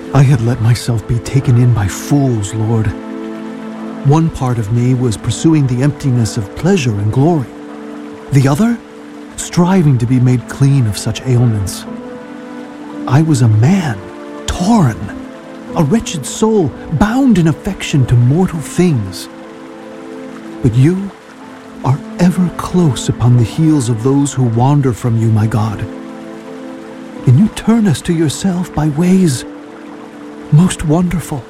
I had let myself be taken in by fools, Lord. One part of me was pursuing the emptiness of pleasure and glory. The other, striving to be made clean of such ailments. I was a man, torn, a wretched soul, bound in affection to mortal things. But you are ever close upon the heels of those who wander from you, my God. And you turn us to yourself by ways most wonderful.